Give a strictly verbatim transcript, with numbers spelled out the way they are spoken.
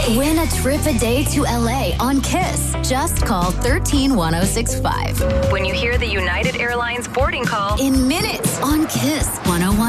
Win a trip a day to L A on Kiss. Just call one three one zero six five. When you hear the United Airlines boarding call In minutes on Kiss one oh one.